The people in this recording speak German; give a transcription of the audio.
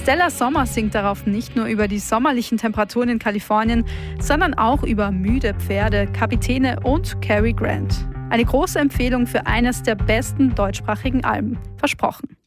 Stella Sommer singt darauf nicht nur über die sommerlichen Temperaturen in Kalifornien, sondern auch über müde Pferde, Kapitäne und Cary Grant. Eine große Empfehlung für eines der besten deutschsprachigen Alben. Versprochen.